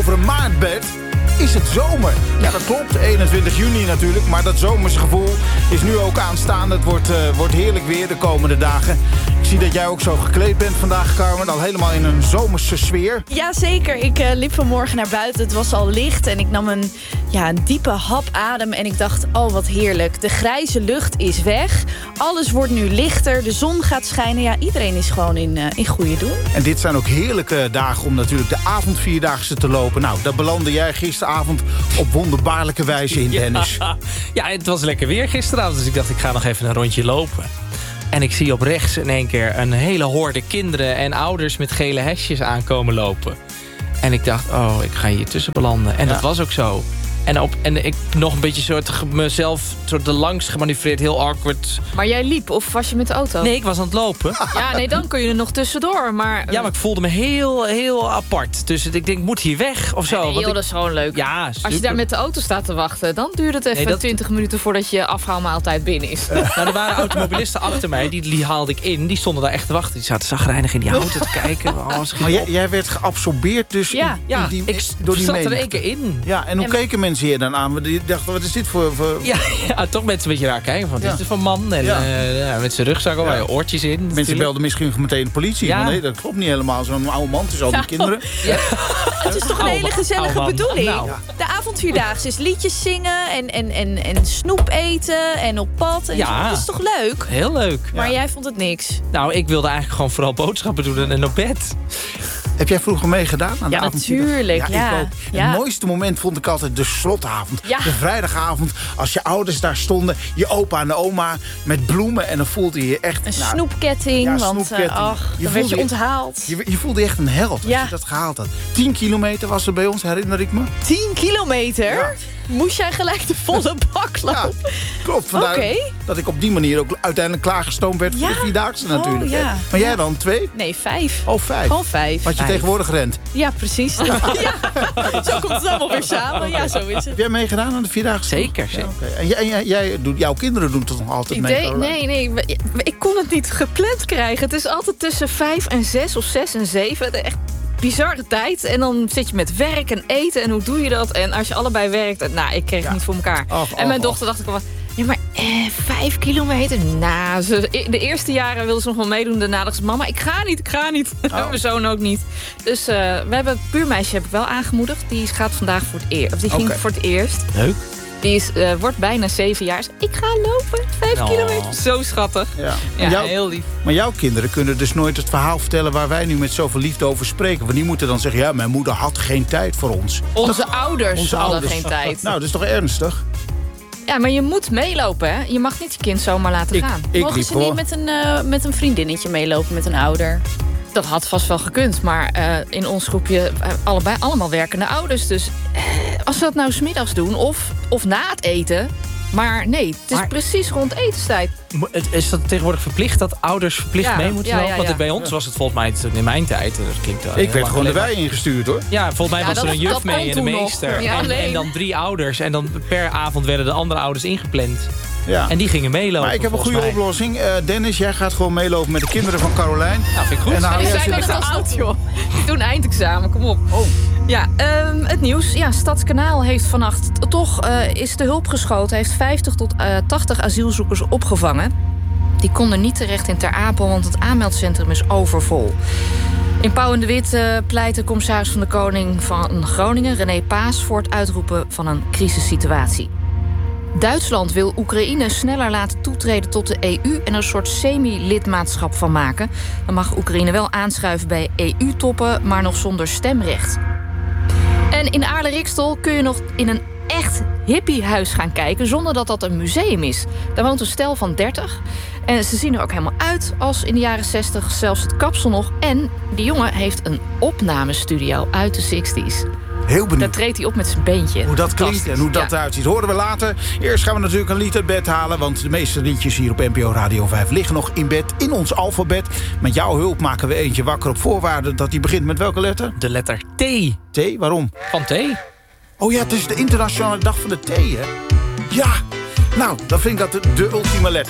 over een maand, Bert, is het zomer. Ja, dat klopt. 21 juni natuurlijk. Maar dat zomerse gevoel is nu ook aanstaande. Het wordt heerlijk weer de komende dagen. Ik zie dat jij ook zo gekleed bent vandaag, Carmen. Al helemaal in een zomerse sfeer. Jazeker. Ik liep vanmorgen naar buiten. Het was al licht en ik nam een diepe hap adem. En ik dacht, oh wat heerlijk. De grijze lucht is weg. Alles wordt nu lichter. De zon gaat schijnen. Ja, iedereen is gewoon in goede doen. En dit zijn ook heerlijke dagen om natuurlijk de avondvierdaagse te lopen. Nou, daar belandde jij gisteravond op wonderbaarlijke wijze in, Dennis. Ja, het was lekker weer gisteravond. Dus ik dacht, ik ga nog even een rondje lopen. En ik zie op rechts in één keer een hele horde kinderen en ouders met gele hesjes aankomen lopen. En ik dacht, oh, ik ga hier tussen belanden. En dat was ook zo. En ik nog een beetje mezelf de langs gemanoeuvreerd, heel awkward. Maar jij liep of was je met de auto? Nee, ik was aan het lopen. Ja, nee, dan kun je er nog tussendoor. Maar ja, maar ik voelde me heel, heel apart. Dus ik denk, moet hier weg of zo? Nee, joh, dat is gewoon leuk. Ja, super. Als je daar met de auto staat te wachten, dan duurt het even 20 minuten voordat je afhaalmaaltijd binnen is. Nou, er waren automobilisten achter mij, die haalde ik in. Die stonden daar echt te wachten. Die zaten zagrijnig in die auto te kijken. Maar jij werd geabsorbeerd dus door die zat er 1 keer in. Ja, en hoe keken mensen hier dan aan? Die dachten, wat is dit voor... Ja, toch mensen een beetje raar kijken. Want dit is van man. En met zijn rugzak al, oortjes in. Mensen belden misschien meteen de politie. Ja. Maar nee, dat klopt niet helemaal. Zo'n oude man tussen al die kinderen. Ja. Het is toch een hele gezellige bedoeling. Nou. De avondvierdaagse is liedjes zingen en snoep eten en op pad. En zo. Dat is toch leuk? Heel leuk. Maar jij vond het niks? Nou, ik wilde eigenlijk gewoon vooral boodschappen doen en op bed. Heb jij vroeger meegedaan aan de avondvierdaagse? Natuurlijk. Ja, ik ook. Het mooiste moment vond ik altijd de slotavond. Ja. De vrijdagavond, als je ouders daar stonden, je opa en de oma met bloemen. En dan voelde je je echt... Een snoepketting, want snoepketting. Dan werd je onthaald. Je voelde je echt een held als je dat gehaald had. 10 kilometer was er bij ons, herinner ik me. 10 kilometer? Ja. Moest jij gelijk de volle bak lopen? Ja, klopt. Vandaar dat ik op die manier ook uiteindelijk klaargestoomd werd voor de Vierdaagse natuurlijk. Ja. Maar jij dan 2? Nee, 5. Oh, 5. Gewoon 5. Wat je tegenwoordig rent. Ja, precies. Zo komt het allemaal weer samen. Ja, zo is het. Heb jij meegedaan aan de Vierdaagse? Zeker. Ja, en jouw kinderen doen het nog altijd mee? Nee. Ik kon het niet gepland krijgen. Het is altijd tussen 5 en 6 of 6 en 7. Echt bizarre tijd. En dan zit je met werk en eten. En hoe doe je dat? En als je allebei werkt... Nou, ik kreeg het niet voor elkaar. En mijn dochter dacht ik al... Ja, maar 5 kilometer? Nou, de eerste jaren wilde ze nog wel meedoen. Daarna dacht ze, mama, ik ga niet. Mijn zoon ook niet. Dus we hebben het buurmeisje heb ik wel aangemoedigd. Die gaat vandaag voor het eerst. Of die ging voor het eerst. Leuk. Die wordt bijna 7 jaar. Ik ga lopen, 5 kilometer. Zo schattig. Ja, heel lief. Maar jouw kinderen kunnen dus nooit het verhaal vertellen... waar wij nu met zoveel liefde over spreken. Want die moeten dan zeggen... ja, mijn moeder had geen tijd voor ons. Onze ouders hadden geen tijd. Nou, dat is toch ernstig? Ja, maar je moet meelopen, hè? Je mag niet je kind zomaar laten gaan. Mogen ze niet met een vriendinnetje meelopen met een ouder? Dat had vast wel gekund, maar in ons groepje allemaal werkende ouders. Dus als ze dat nou 's middags doen of na het eten... Maar nee, het is precies rond etenstijd. Is dat tegenwoordig verplicht, dat ouders verplicht mee moeten lopen? Want bij ons was het volgens mij in mijn tijd. Dat klinkt ik werd gewoon de wei ingestuurd, hoor. Ja, volgens mij was er een juf mee en een meester. En dan 3 ouders. En dan per avond werden de andere ouders ingepland. Ja. En die gingen meelopen. Maar ik heb een goede oplossing. Dennis, jij gaat gewoon meelopen met de kinderen van Carolijn. Nou, vind ik goed. Die zijn net zo oud, joh. Die doen eindexamen, kom op. Oh. Ja, het nieuws. Ja, Stadskanaal heeft vannacht is de hulp geschoten. Heeft 50 tot 80 asielzoekers opgevangen. Die konden niet terecht in Ter Apel, want het aanmeldcentrum is overvol. In Pauw en de Wit pleit de commissaris van de Koning van Groningen, René Paas, voor het uitroepen van een crisissituatie. Duitsland wil Oekraïne sneller laten toetreden tot de EU... en een soort semi-lidmaatschap van maken. Dan mag Oekraïne wel aanschuiven bij EU-toppen... maar nog zonder stemrecht. En in Aarle-Rikstel kun je nog in een echt hippiehuis gaan kijken... zonder dat dat een museum is. Daar woont een stel van 30. En ze zien er ook helemaal uit als in de jaren 60. Zelfs het kapsel nog. En die jongen heeft een opnamestudio uit de 60s. Heel benieuwd. Daar treedt hij op met zijn beentje. Hoe dat klinkt en hoe dat eruit ziet, horen we later. Eerst gaan we natuurlijk een lied uit bed halen... want de meeste liedjes hier op NPO Radio 5 liggen nog in bed... in ons alfabet. Met jouw hulp maken we eentje wakker op voorwaarde... dat die begint met welke letter? De letter T. T, waarom? Van thee. Oh ja, het is de internationale dag van de thee, hè? Ja, nou, dan vind ik dat de ultieme letter.